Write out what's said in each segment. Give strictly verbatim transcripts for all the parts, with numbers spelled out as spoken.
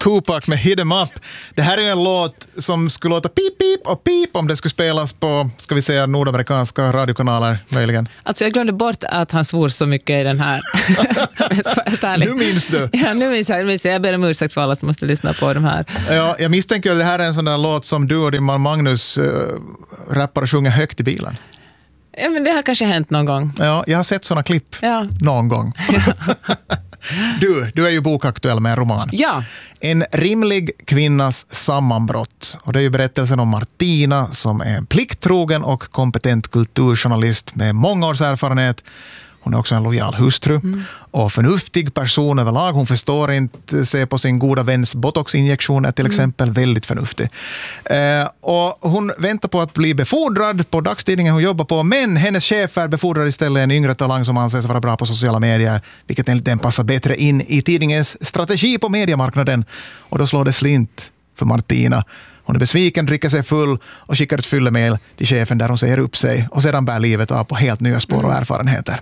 Tupac med Hit 'em Up. Det här är en låt som skulle låta pip, pip och pip om det skulle spelas på, ska vi säga, nordamerikanska radiokanaler möjligen. Alltså jag glömde bort att han svor så mycket i den här. Nu minns du. Ja, nu minns jag. Minns jag. jag ber om ursäkt för alla som måste lyssna på de här. Ja, jag misstänker att det här är en sån där låt som du och din man Magnus uh, rappar och sjunger högt i bilen. Ja, men det har kanske hänt någon gång. Ja, jag har sett såna klipp ja. någon gång. Du, du är ju bokaktuell med en roman. Ja. En rimlig kvinnas sammanbrott. Och det är ju berättelsen om Martina som är en plikttrogen och kompetent kulturjournalist med många års erfarenhet. Hon är också en lojal hustru mm. och förnuftig person överlag. Hon förstår inte se på sin goda väns botoxinjektioner till exempel. Mm. Väldigt förnuftig. Eh, och hon väntar på att bli befordrad på dagstidningen hon jobbar på. Men hennes chefer befordrar istället en yngre talang som anses vara bra på sociala medier. Vilket enligt den passar bättre in i tidningens strategi på mediemarknaden. Och då slår det slint för Martina. Hon är besviken, dricker sig full och skickar ett fyllemail till chefen där hon säger upp sig. Och sedan bär livet av på helt nya spår och erfarenheter.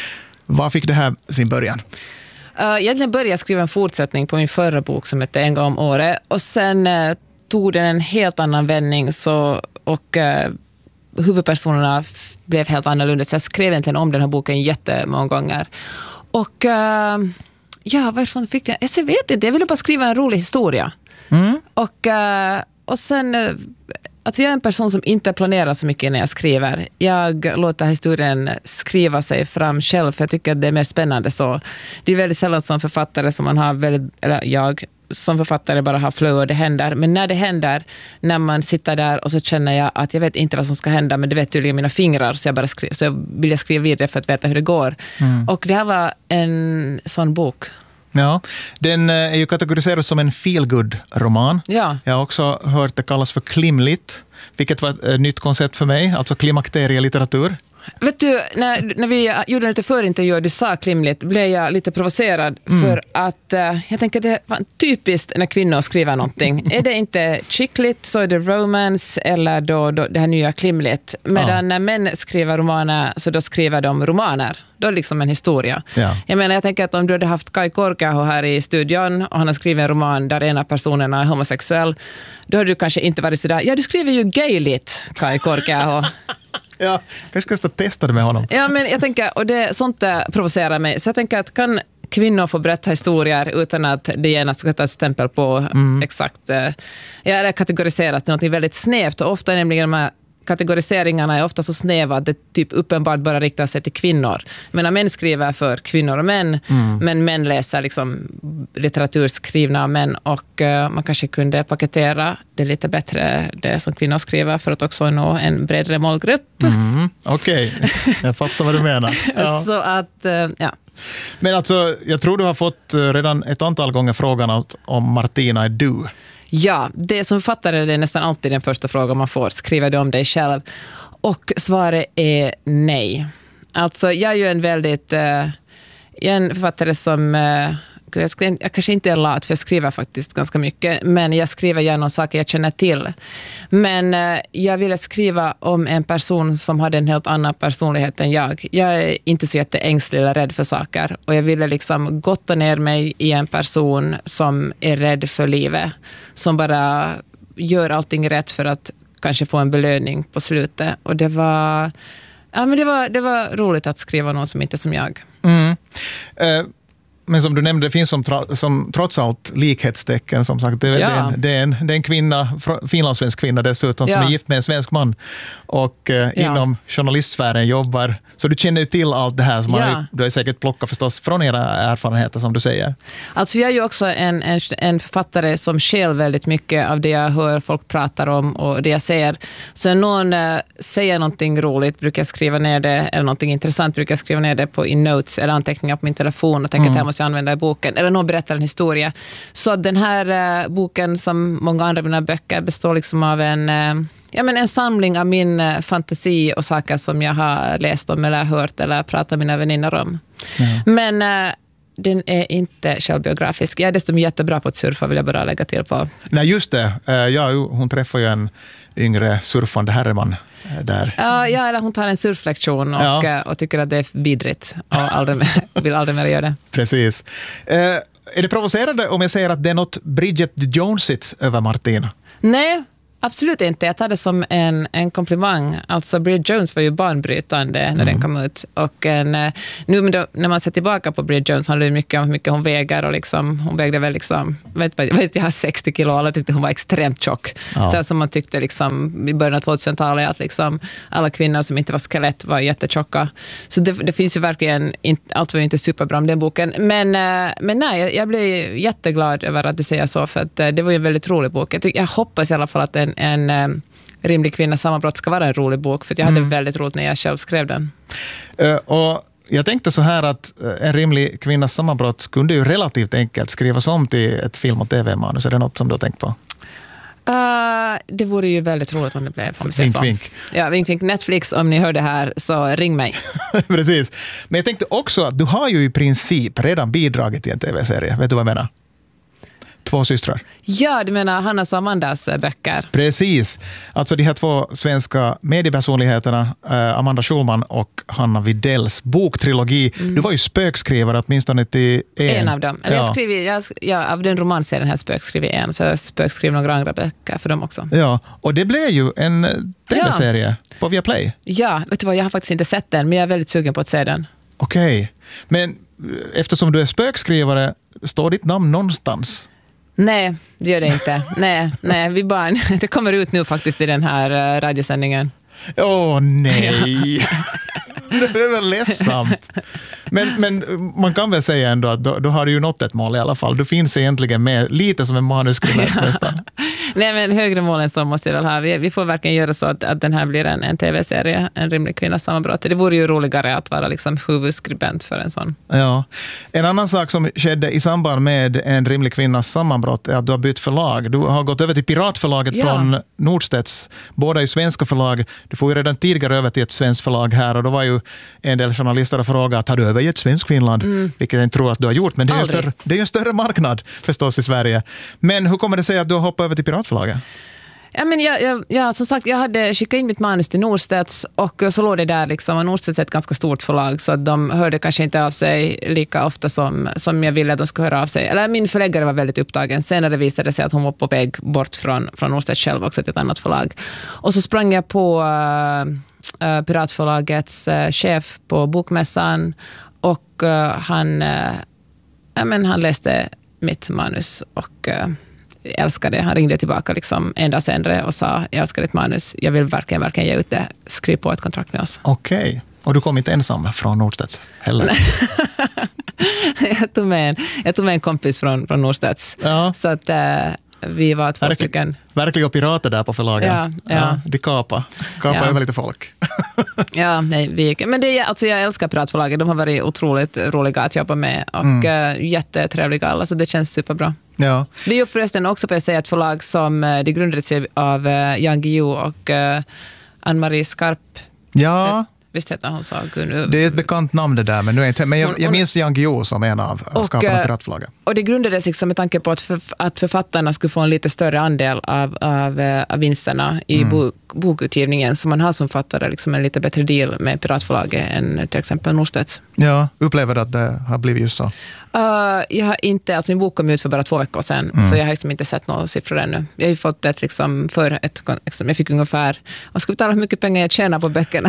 Vad fick det här sin början? Uh, egentligen började jag skriva en fortsättning på min förra bok som hette En gång om året. Och sen uh, tog den en helt annan vändning så, och uh, huvudpersonerna f- blev helt annorlunda. Så jag skrev egentligen om den här boken jättemånga gånger. Och uh, ja, varifrån fick jag? Jag vet inte, jag ville bara skriva en rolig historia. Mm. Och... Uh, Och sen, alltså jag är en person som inte planerar så mycket när jag skriver. Jag låter historien skriva sig fram själv för jag tycker att det är mer spännande så. Det är väldigt sällan som författare som man har väldigt, eller jag som författare bara har flow och det händer. Men när det händer, när man sitter där och så känner jag att jag vet inte vad som ska hända men det vet tydligen mina fingrar så jag, bara skri- så jag vill jag skriva vidare för att veta hur det går. Mm. Och det här var en sån bok. Ja, den är ju kategoriserad som en feel-good-roman. Ja. Jag har också hört det kallas för klimligt, vilket var ett nytt koncept för mig, alltså klimakterielitteratur. Vet du, när, när vi gjorde lite förintervju och du sa klimligt blev jag lite provocerad mm. för att uh, jag tänker att det var typiskt när kvinnor skriver någonting. Är det inte chickligt så är det romance eller då, då det här nya klimligt. Medan ja. när män skriver romaner så då skriver de romaner. Då är det liksom en historia. Ja. Jag menar, jag tänker att om du hade haft Kai Korkeaho här i studion och han har skrivit en roman där en av personerna är homosexuell, då hade du kanske inte varit sådär, ja du skriver ju gayligt, Kai Korkeaho. Ja, kanske ska testa det med honom. Ja, men jag tänker, och det, sånt där provocerar mig. Så jag tänker att kan kvinnor få berätta historier utan att det genast ska ta ett stämpel på mm. exakt, ja, det kategoriseras till något väldigt snävt. Och ofta nämligen de här kategoriseringarna är ofta så snäva att det typ uppenbart bara riktar sig till kvinnor. Men män skriver för kvinnor och män, mm. men män läser liksom litteratur skrivna av män och uh, man kanske kunde paketera det lite bättre, det som kvinnor skriver för att också nå en bredare målgrupp. Mm. Okej, okay. Jag fattar vad du menar. Ja. Så att, uh, ja. Men alltså, jag tror du har fått redan ett antal gånger frågan om Martina är du. Ja, det som författare det är nästan alltid den första frågan man får. Skriver du om dig själv? Och svaret är nej. Alltså, jag är ju en väldigt... Uh, jag är en författare som... Uh, jag, ska, jag kanske inte är lat, för jag skriver faktiskt ganska mycket. Men jag skriver gärna om saker jag känner till. Men uh, jag ville skriva om en person som hade en helt annan personlighet än jag. Jag är inte så jätteängslig eller rädd för saker. Och jag ville liksom gotta ner mig i en person som är rädd för livet. Som bara gör allting rätt för att kanske få en belöning på slutet. Och det var... Ja, men det var, det var roligt att skriva någon som inte är som jag. Mm. Uh. Men som du nämnde, det finns som, tra- som trots allt likhetstecken som sagt. Det, ja. det, är, en, det, är, en, det är en kvinna, finlandssvensk kvinna dessutom, ja. som är gift med en svensk man och eh, ja. inom journalistsfären jobbar. Så du känner ju till allt det här som ja. man, du har säkert plockat förstås från era erfarenheter som du säger. Alltså jag är ju också en, en, en författare som själv väldigt mycket av det jag hör folk pratar om och det jag ser. Så när någon äh, säger någonting roligt brukar jag skriva ner det, eller någonting intressant brukar jag skriva ner det på i notes eller anteckningar på min telefon och tänka mm. att jag måste använda i boken, eller någon berättar en historia. Så den här äh, boken som många andra av mina böcker består liksom av en, äh, ja, men en samling av min äh, fantasi och saker som jag har läst om eller hört eller pratat med mina vänner om. Mm. Men äh, den är inte självbiografisk. Jag är dessutom jättebra på att surfa, vill jag bara lägga till på. Nej, just det. Ja, hon träffar ju en yngre surfande herreman där. Ja, ja, eller hon tar en surflektion och, ja. och tycker att det är vidrigt och aldrig mer, vill aldrig mer göra det. Precis. är det provocerande om jag säger att det är något Bridget Jonesigt över Martina? Nej, absolut inte. Jag tar det som en, en komplimang. Alltså Bridget Jones var ju banbrytande när mm. den kom ut. Och en, nu då, när man ser tillbaka på Bridget Jones handlar det mycket om hur mycket hon väger. Och liksom, hon vägde väl liksom, vet, vet jag har sextio kilo, alla tyckte hon var extremt tjock. Ja. Så som man tyckte liksom, i början av tvåtusentalet att liksom, alla kvinnor som inte var skelett var jättetjocka. Så det, det finns ju verkligen, inte, allt var ju inte superbra om den boken. Men, men nej, jag, jag blev jätteglad över att du säger så, för att det var ju en väldigt rolig bok. Jag, tyck, jag hoppas i alla fall att den en en rimlig kvinnas sammanbrott ska vara en rolig bok, för jag hade mm. väldigt roligt när jag själv skrev den. Uh, och jag tänkte så här att en rimlig kvinnas sammanbrott kunde ju relativt enkelt skrivas om till ett film- och tv-manus. Är det något som du har tänkt på? Uh, det vore ju väldigt roligt om det blev. Vink, vink. Ja, vink, vink. Netflix, om ni hör det här, så ring mig. Precis. Men jag tänkte också att du har ju i princip redan bidragit till en tv-serie. Vet du vad jag menar? Två systrar. Ja, du menar Hannas och Amandas böcker. Precis. Alltså de här två svenska mediepersonligheterna, eh, Amanda Schulman och Hanna Widells boktrilogi. Mm. Du var ju spökskrivare åtminstone till en. En av dem. Eller ja. jag skriver, jag, ja, av den romanserien här spökskriver en, så jag spökskriver några andra böcker för dem också. Ja, och det blev ju en tv-serie ja. på Viaplay. Ja, vet du vad, jag har faktiskt inte sett den, men jag är väldigt sugen på att se den. Okej, okay. Men eftersom du är spökskrivare, står ditt namn någonstans? Nej, det gör det inte. nej, nej, vi bara, det kommer ut nu faktiskt i den här radiosändningen. Åh oh, nej! Det är väl ledsamt. Men, men man kan väl säga ändå att då, då har du ju nått ett mål i alla fall. Du finns egentligen med lite som en manuskrivare ja. nästan. Nej, men högre mål än så måste jag väl ha. Vi, vi får verkligen göra så att, att den här blir en, en tv-serie, en rimlig kvinnas sammanbrott. Det vore ju roligare att vara liksom huvudskribent för en sån. Ja. En annan sak som skedde i samband med en rimlig kvinnas sammanbrott är att du har bytt förlag. Du har gått över till Piratförlaget ja. från Nordstedts. Båda är svenska förlag. Du får ju redan tidigare över till ett svenskt förlag här, och då var ju en del journalister och frågade att har du övergett svensk Finland? Mm. Vilket jag inte tror att du har gjort, men det är, ju större, det är ju en större marknad förstås i Sverige. Men hur kommer det sig att du har hoppat över till Piratförlaget? Ja, men jag, jag, jag, som sagt, jag hade skickat in mitt manus till Nordstedts, och så låg det där liksom, och Nordstedts är ett ganska stort förlag, så att de hörde kanske inte av sig lika ofta som, som jag ville att de skulle höra av sig. Eller min förläggare var väldigt upptagen. Senare visade det sig att hon var på väg bort från, från Nordstedts själv också till ett annat förlag. Och så sprang jag på uh, Piratförlagets uh, chef på bokmässan, och uh, han, uh, ja, men han läste mitt manus och uh, älskade. Han ringde tillbaka liksom en dag senare och sa, jag älskar ditt manus, jag vill verkligen, verkligen ge ut det. Skriv på ett kontrakt med oss. Okej. Okay. Och du kom inte ensam från Nordstedts heller? jag, tog med en, jag tog med en kompis från, från Nordstedts. Ja. Så att uh, vi var två Verkl, stycken. Verkliga pirater där på förlaget. Ja, ja. Ja, de kapar. Kapar ja. över lite folk. ja, nej, vi gick. Men det är, alltså, jag älskar Piratförlaget. De har varit otroligt roliga att jobba med. Och mm. uh, jättetrevliga alla. Så det känns superbra. Ja. Det är ju förresten också för att säga ett förlag som uh, det grundades av uh, Jan Guillou och uh, Ann-Marie Skarp. Ja. Visst heter hon så? Det är ett bekant namn det där, men, nu är inte, men jag, jag minns Jan Guillou som en av, av skaparna av Piratförlaget. Och det grundades liksom med tanke på att, för, att författarna skulle få en lite större andel av, av, av vinsterna i mm. bok, bokutgivningen, så man har som författare liksom en lite bättre deal med Piratförlaget än till exempel Nordstedts. Ja, upplever du att det har blivit just så? Uh, jag har inte, alltså min bok kom ut för bara två veckor sedan, mm. så jag har liksom inte sett några siffror ännu. Jag har ju fått ett liksom för ett, jag fick ungefär, vad ska vi tala hur mycket pengar jag tjänar på böckerna?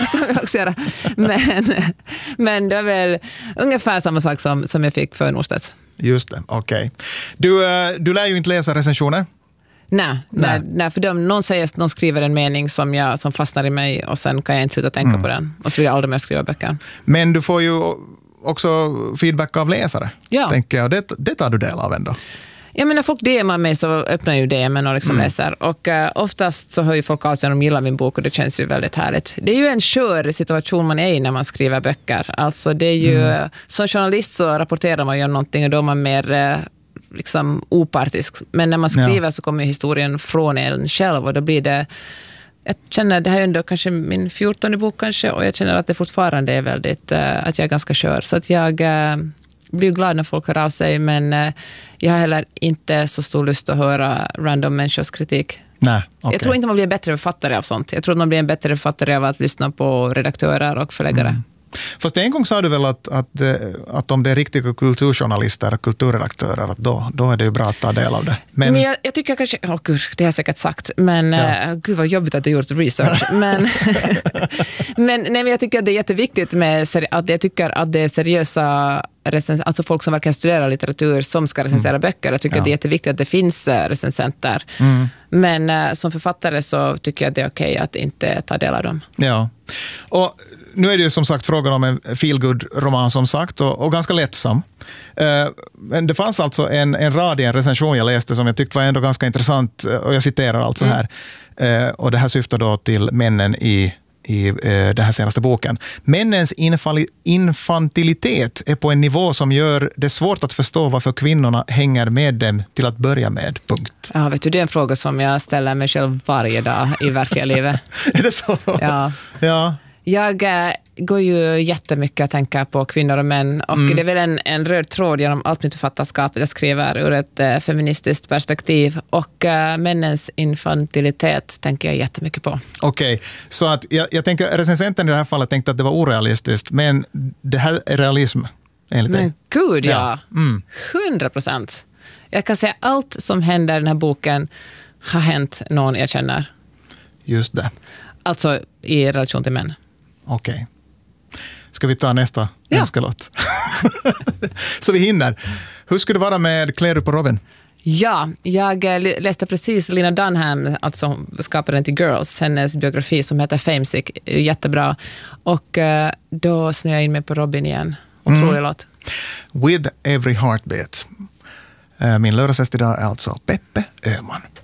men, men det är väl ungefär samma sak som, som jag fick för Nordstedts. Just det, okej. Okay. Du, du lär ju inte läsa recensioner. Nej, nej. nej, för de, någon säger någon skriver en mening som, jag, som fastnar i mig, och sen kan jag inte sluta tänka mm. på den. Och så vill jag aldrig mer skriva böcker. Men du får ju också feedback av läsare, ja. tänker jag. Det, det tar du del av ändå. Ja, men när folk D M:ar mig så öppnar ju D M:en och liksom mm. läser. Och uh, oftast så hör ju folk av sig när de gillar min bok, och det känns ju väldigt härligt. Det är ju en skör situation man är i när man skriver böcker. Alltså det är ju, mm. som journalist så rapporterar man ju om någonting, och då är man mer uh, liksom opartisk. Men när man skriver ja. så kommer historien från en själv, och då blir det, jag känner, det här är ändå kanske min fjortonde bok kanske, och jag känner att det fortfarande är väldigt, uh, att jag är ganska skör. Så att jag uh, blir glad när folk hör av sig, men uh, jag har heller inte så stor lust att höra random människors kritik. Nej, okay. Jag tror inte man blir en bättre författare av sånt. Jag tror att man blir en bättre författare av att lyssna på redaktörer och förläggare. Mm. Fast en gång sa du väl att, att, att om det är riktiga kulturjournalister, kulturredaktörer, att då, då är det ju bra att ta del av det. Men, men jag, jag tycker kanske, åh gud, det har jag säkert sagt, men ja. uh, gud vad jobbigt att du gjort research. men men, nej, men jag tycker att det är jätteviktigt med, att jag tycker att det är seriösa recens- alltså folk som verkligen studerar litteratur som ska recensera mm. böcker. Jag tycker ja. att det är jätteviktigt att det finns recensenter. Mm. Men uh, som författare så tycker jag att det är okej att inte ta del av dem. Ja, och nu är det ju som sagt frågan om en feelgood-roman som sagt och, och ganska lättsam. Uh, men det fanns alltså en, en rad i en recension jag läste som jag tyckte var ändå ganska intressant och jag citerar alltså mm. här. Uh, och det här syftar då till männen i i eh, den här senaste boken. Männens infali- infantilitet är på en nivå som gör det svårt att förstå varför kvinnorna hänger med dem till att börja med. Punkt. Ja, vet du, det är en fråga som jag ställer mig själv varje dag i verkliga livet. Är det så? Ja. Ja. Jag äh, går ju jättemycket att tänka på kvinnor och män och mm. det är väl en, en röd tråd genom allt mitt författarskap. Jag skriver ur ett äh, feministiskt perspektiv och äh, männens infantilitet tänker jag jättemycket på. Okej, okay. Så att jag, jag tänker, recensenten i det här fallet tänkte att det var orealistiskt, men det här är realism enligt dig? Men gud, ja. Hundra procent. Jag kan säga allt som händer i den här boken har hänt någon jag känner. Just det. Alltså i relation till män. Okej. Okay. Ska vi ta nästa ja. önskelåt? Så vi hinner. Hur skulle det vara med Klär du på Robin? Ja, jag läste precis Lena Dunham, alltså skaparen till Girls, hennes biografi som heter Famesick, jättebra. Och då snöade jag in mig på Robin igen. Otrolig mm. låt. With every heartbeat. Min lördagsgäst idag är alltså Peppe Öhman.